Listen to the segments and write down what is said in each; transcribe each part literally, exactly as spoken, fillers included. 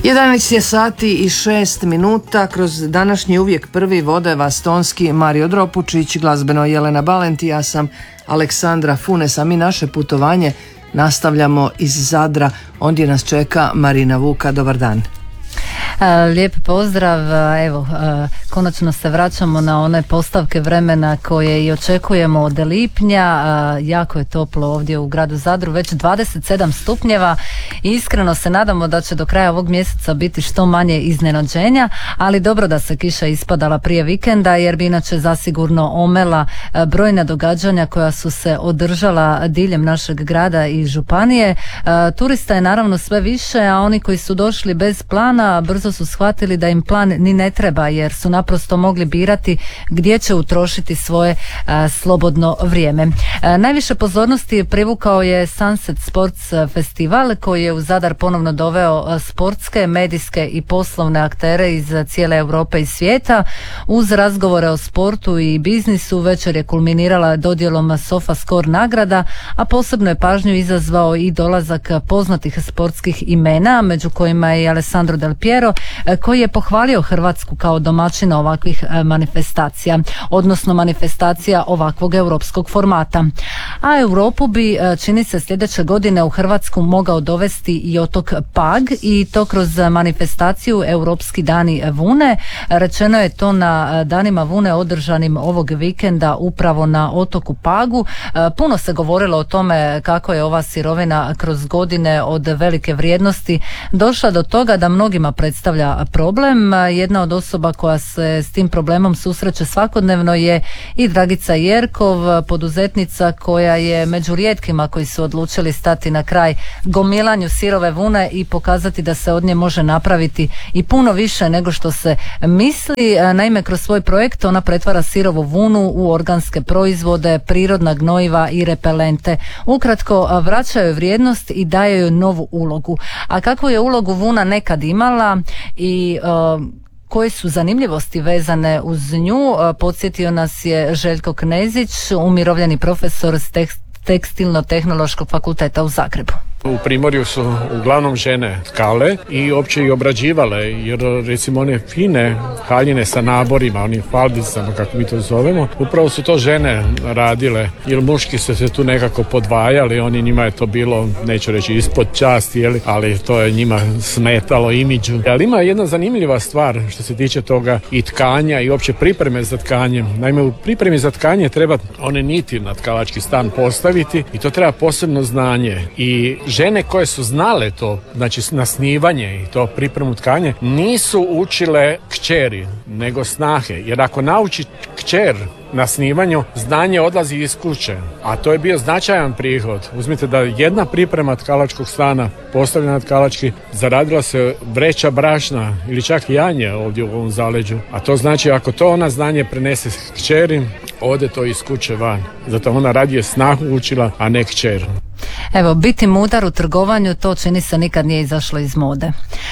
jedanaest je sati i šest minuta. Kroz današnji uvijek prvi vode vas tonski Mario Dropučić, glazbeno Jelena Balenti, ja sam Aleksandra Funes, a mi naše putovanje nastavljamo iz Zadra. Ondje nas čeka Marina Vuka. Dobar dan. Lijep pozdrav, evo konačno se vraćamo na one postavke vremena koje i očekujemo od lipnja. Jako je toplo ovdje u gradu Zadru, već dvadeset sedam stupnjeva i iskreno se nadamo da će do kraja ovog mjeseca biti što manje iznenađenja, ali dobro da se kiša ispadala prije vikenda jer bi inače zasigurno omela brojna događanja koja su se održala diljem našeg grada i županije. Turista je naravno sve više, a oni koji su došli bez plana brzo su shvatili da im plan ni ne treba jer su naprosto mogli birati gdje će utrošiti svoje a, slobodno vrijeme. A, najviše pozornosti privukao je Sunset Sports Festival koji je u Zadar ponovno doveo sportske, medijske i poslovne aktere iz cijele Europe i svijeta. Uz razgovore o sportu i biznisu večer je kulminirala dodjelom SofaScore nagrada, a posebno je pažnju izazvao i dolazak poznatih sportskih imena, među kojima je i Alessandro Del Piero, koji je pohvalio Hrvatsku kao domaćina ovakvih manifestacija, odnosno manifestacija ovakvog europskog formata. A Europu bi, čini se, sljedeće godine u Hrvatsku mogao dovesti i otok Pag, i to kroz manifestaciju Europski dani vune. Rečeno je to na danima vune održanim ovog vikenda upravo na otoku Pagu. Puno se govorilo o tome kako je ova sirovina kroz godine od velike vrijednosti došla do toga da mnogima predstavlja problem. Jedna od osoba koja se s tim problemom susreće svakodnevno je i Dragica Jerkov, poduzetnica koja je među rijetkima koji su odlučili stati na kraj gomilanju sirove vune i pokazati da se od nje može napraviti i puno više nego što se misli. Naime, kroz svoj projekt ona pretvara sirovu vunu u organske proizvode, prirodna gnojiva i repelente. Ukratko, vraćaju vrijednost i daje joj novu ulogu. A kakvu je ulogu vuna nekad imala i uh, koje su zanimljivosti vezane uz nju, podsjetio nas je Željko Knezić, umirovljeni profesor s Tekstilno-tehnološkog fakulteta u Zagrebu. U Primorju su uglavnom žene tkale i opće i obrađivale, jer recimo one fine haljine sa naborima, onim falbicama kako mi to zovemo, upravo su to žene radile, jer muški su se tu nekako podvajali, oni njima je to bilo, neću reći ispod časti, jeli, ali to je njima smetalo imidžu. Ali ima jedna zanimljiva stvar što se tiče toga i tkanja i opće pripreme za tkanje. Naime, u pripremi za tkanje treba one niti na tkalački stan postaviti i to treba posebno znanje. I žene koje su znale to, znači nasnivanje i to pripremu tkanje, nisu učile kćeri, nego snahe. Jer ako nauči kćer na snimanju, znanje odlazi iz kuće, a to je bio značajan prihod. Uzmite da jedna priprema tkalačkog stana postavljena na tkalački, zaradila se vreća brašna ili čak janje ovdje u ovom zaleđu, a to znači ako to ona znanje prenese kćeri, ode to iz kuće van. Zato ona radije snahu učila, a ne kćer. Evo, biti mudar u trgovanju, to čini se nikad nije izašlo iz mode.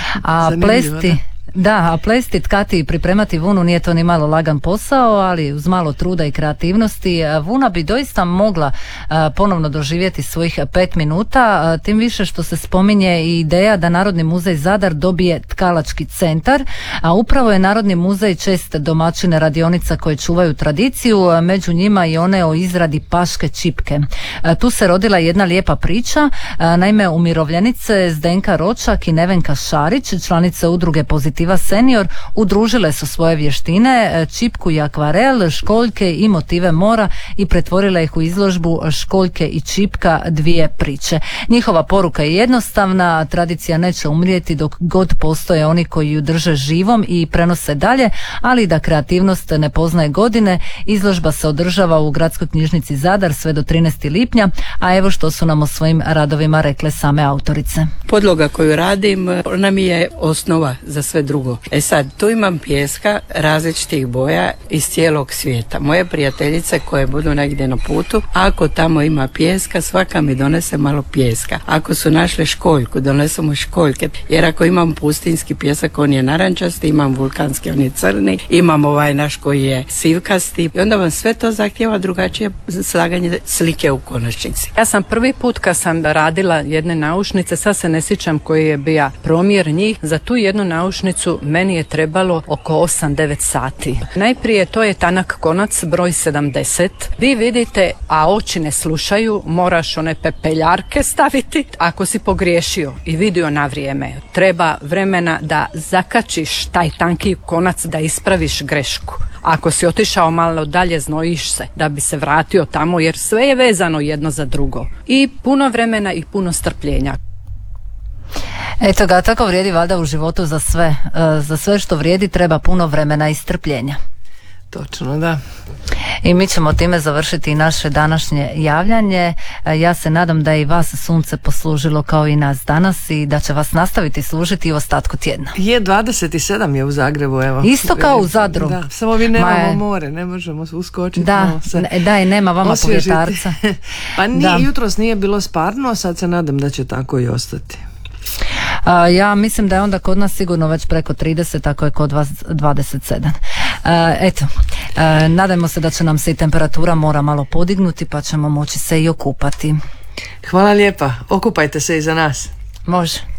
A plesti... Da, a plesti, tkati i pripremati vunu nije to ni malo lagan posao, ali uz malo truda i kreativnosti vuna bi doista mogla a, ponovno doživjeti svojih pet minuta, a, tim više što se spominje i ideja da Narodni muzej Zadar dobije tkalački centar, a upravo je Narodni muzej čest domaćine radionica koje čuvaju tradiciju, a među njima i one o izradi paške čipke. A, tu se rodila jedna lijepa priča, a, naime umirovljenice Zdenka Ročak i Nevenka Šarić, članice udruge Pozitiv Senior, udružile su svoje vještine, čipku i akvarel, školjke i motive mora i pretvorile ih u izložbu Školjke i čipka, dvije priče. Njihova poruka je jednostavna, tradicija neće umrijeti dok god postoje oni koji ju drže živom i prenose dalje, ali da kreativnost ne poznaje godine. Izložba se održava u Gradskoj knjižnici Zadar sve do trinaestog lipnja, a evo što su nam o svojim radovima rekle same autorice. Podloga koju radim, ona mi je osnova za sve drugo. E sad, tu imam pijeska različitih boja iz cijelog svijeta. Moje prijateljice koje budu negdje na putu, ako tamo ima pijeska, svaka mi donese malo pijeska. Ako su našle školjku, donesemo školjke. Jer ako imam pustinski pijesak, on je narančasti, imam vulkanski, on je crni, imam ovaj naš koji je sivkasti. I onda vam sve to zahtijeva drugačije slaganje slike u konačnici. Ja sam prvi put kad sam radila jedne naušnice, sad se ne sjećam koji je bio promjer njih. Za tu jednu naušnicu meni je trebalo oko osam devet sati. Najprije to je tanak konac broj sedamdeset. Vi vidite, a oči ne slušaju, moraš one pepeljarke staviti. Ako si pogriješio i vidio na vrijeme, treba vremena da zakačiš taj tanki konac, da ispraviš grešku. Ako si otišao malo dalje, znojiš se da bi se vratio tamo, jer sve je vezano jedno za drugo. I puno vremena i puno strpljenja. Eto ga, tako vrijedi valjda u životu za sve. Za sve što vrijedi treba puno vremena i strpljenja. Točno, da. I mi ćemo time završiti naše današnje javljanje. Ja se nadam da je i vas sunce poslužilo kao i nas danas i da će vas nastaviti služiti i u ostatku tjedna. Je dvadeset sedam je u Zagrebu, evo. Isto kao u Zadru. Da, samo vi nemamo Ma, more, ne možemo uskočiti. Da, da i nema vama povjetarca. Pa nije, jutros nije bilo sparno, sad se nadam da će tako i ostati. A, ja mislim da je onda kod nas sigurno već preko trideset, ako je kod vas dvadeset sedam. A, eto, a, nadajmo se da će nam se i temperatura mora malo podignuti, pa ćemo moći se i okupati. Hvala lijepa, okupajte se i za nas. Može.